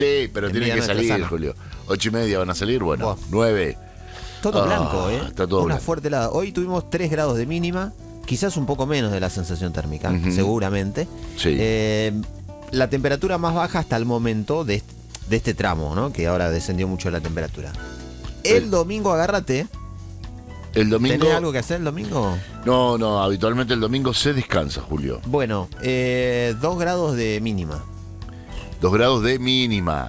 Sí, pero tienen que nuestra salir, sana. Julio. 8:30 van a salir, bueno, Buah. 9. Todo blanco, ¿eh? Está todo Una blanco. fuerte helada. Hoy tuvimos 3 grados de mínima, quizás un poco menos de la sensación térmica, Ujú. seguramente. Sí. La temperatura más baja hasta el momento de este tramo, ¿no? Que ahora descendió mucho la temperatura. El domingo, agárrate. El domingo. ¿Tenés algo que hacer el domingo? No, habitualmente el domingo se descansa, Julio. Bueno, 2 grados de mínima. 2 grados de mínima.